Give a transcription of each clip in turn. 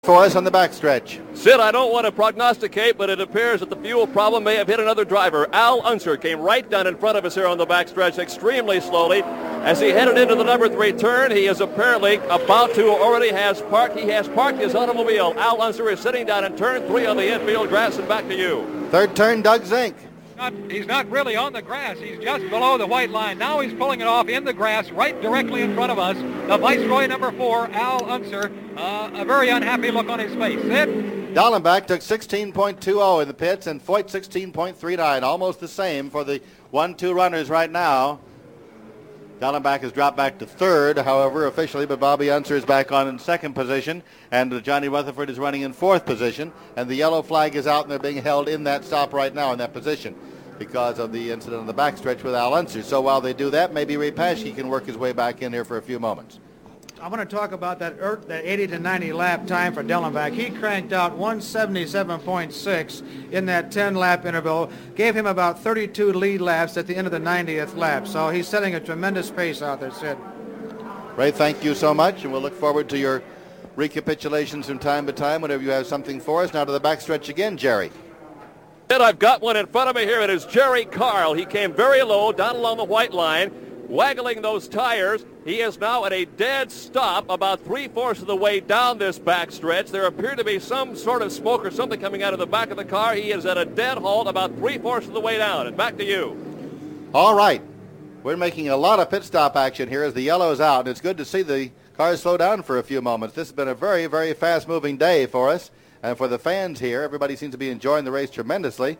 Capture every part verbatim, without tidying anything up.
For us on the backstretch. Sid, I don't want to prognosticate, but it appears that the fuel problem may have hit another driver. Al Unser came right down in front of us here on the backstretch extremely slowly. As he headed into the number three turn, he is apparently about to, already has parked. He has parked his automobile. Al Unser is sitting down in turn three on the infield grass, and back to you. Third turn, Doug Zink. Not, he's not really on the grass. He's just below the white line. Now he's pulling it off in the grass right directly in front of us. The Viceroy number four, Al Unser, uh, a very unhappy look on his face. Sid? Dallenbach took sixteen point two oh in the pits and Foyt sixteen point three nine. Almost the same for the one two runners right now. Dallenbach has dropped back to third, however, officially, but Bobby Unser is back on in second position, and uh, Johnny Rutherford is running in fourth position, and the yellow flag is out, and they're being held in that stop right now in that position because of the incident on the backstretch with Al Unser. So while they do that, maybe Ray Paschke can work his way back in here for a few moments. I want to talk about that, er, that eighty to ninety lap time for Dallenbach. He cranked out one seventy-seven point six in that ten lap interval, gave him about thirty-two lead laps at the end of the ninetieth lap. So he's setting a tremendous pace out there, Sid. Ray, thank you so much, and we'll look forward to your recapitulations from time to time whenever you have something for us. Now to the backstretch again, Jerry. I've got one in front of me here. It is Jerry Carl. He came very low down along the white line, waggling those tires. He is now at a dead stop about three-fourths of the way down this backstretch. There appeared to be some sort of smoke or something coming out of the back of the car. He is at a dead halt about three-fourths of the way down. And back to you. All right. We're making a lot of pit stop action here as the yellow is out, and it's good to see the cars slow down for a few moments. This has been a very, very fast-moving day for us. And for the fans here, everybody seems to be enjoying the race tremendously.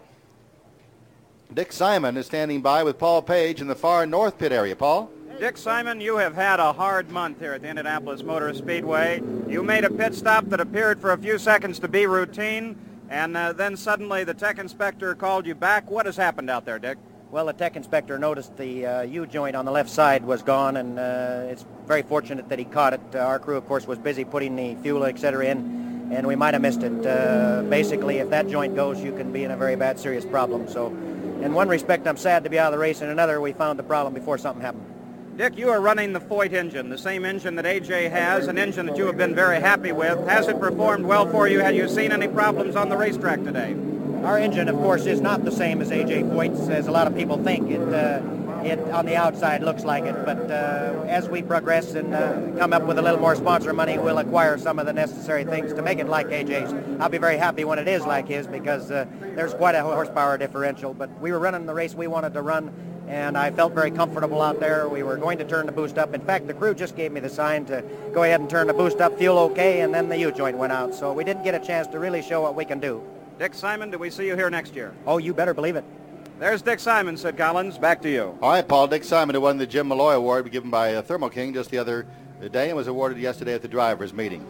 Dick Simon is standing by with Paul Page in the far north pit area. Paul? Dick Simon, you have had a hard month here at the Indianapolis Motor Speedway. You made a pit stop that appeared for a few seconds to be routine, and uh, then suddenly the tech inspector called you back. What has happened out there, Dick? Well, the tech inspector noticed the uh, U-joint on the left side was gone, and uh, it's very fortunate that he caught it. Uh, our crew, of course, was busy putting the fuel, et cetera, in, and we might have missed it. Uh, basically, if that joint goes, you can be in a very bad, serious problem. So, in one respect, I'm sad to be out of the race. In another, we found the problem before something happened. Dick, you are running the Foyt engine, the same engine that A J has, an engine that you have been very happy with. Has it performed well for you? Have you seen any problems on the racetrack today? Our engine, of course, is not the same as A J Foyt's, as a lot of people think. It, uh, it on the outside looks like it, but uh, as we progress and uh, come up with a little more sponsor money, we'll acquire some of the necessary things to make it like A J's. I'll be very happy when it is like his because uh, there's quite a horsepower differential, but we were running the race we wanted to run, and I felt very comfortable out there. We were going to turn the boost up. In fact, the crew just gave me the sign to go ahead and turn the boost up, fuel okay, and then the U-joint went out, so we didn't get a chance to really show what we can do. Dick Simon, do we see you here next year? Oh, you better believe it. There's Dick Simon, said Collins. Back to you. All right, Paul. Dick Simon, who won the Jim Malloy Award given by uh, Thermo King just the other day and was awarded yesterday at the drivers' meeting.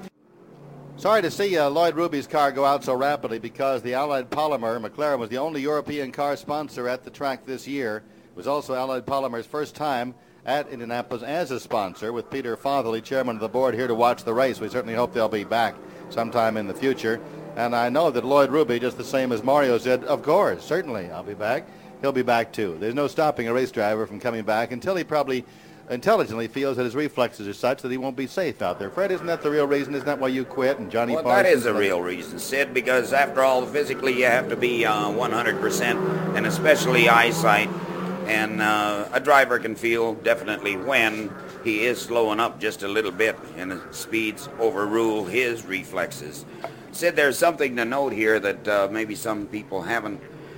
Sorry to see uh, Lloyd Ruby's car go out so rapidly because the Allied Polymer, McLaren, was the only European car sponsor at the track this year. It was also Allied Polymer's first time at Indianapolis as a sponsor, with Peter Fotherly, chairman of the board, here to watch the race. We certainly hope they'll be back sometime in the future. And I know that Lloyd Ruby, just the same as Mario said, of course, certainly I'll be back. He'll be back too. There's no stopping a race driver from coming back until he probably intelligently feels that his reflexes are such that he won't be safe out there. Fred, isn't that the real reason? Isn't that why you quit? And Johnny Well, Parsons, that is the real reason, Sid, because after all, physically you have to be uh, one hundred percent, and especially eyesight. And uh, a driver can feel definitely when he is slowing up just a little bit and his speeds overrule his reflexes. Sid, there's something to note here that uh, maybe some people haven't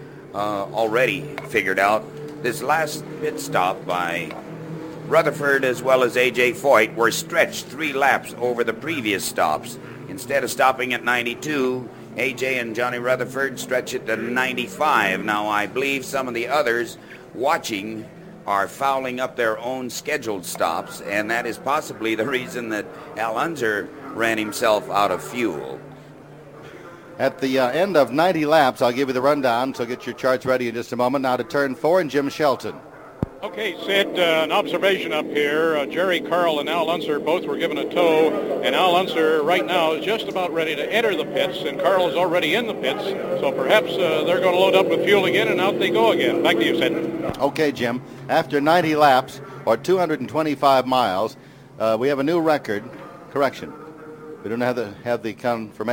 uh, already figured out. This last pit stop by Rutherford as well as A J Foyt were stretched three laps over the previous stops. Instead of stopping at ninety-two, A J and Johnny Rutherford stretch it to ninety-five. Now, I believe some of the others watching are fouling up their own scheduled stops, and that is possibly the reason that Al Unser ran himself out of fuel. At the uh, end of ninety laps, I'll give you the rundown, so get your charts ready in just a moment. Now to turn four and Jim Shelton. Okay, Sid, uh, an observation up here. Uh, Jerry Carl and Al Unser both were given a tow, and Al Unser right now is just about ready to enter the pits, and Carl is already in the pits, so perhaps uh, they're going to load up with fuel again, and out they go again. Back to you, Sid. Okay, Jim. After ninety laps, or two hundred twenty-five miles, uh, we have a new record. Correction. We don't have the have the confirmation.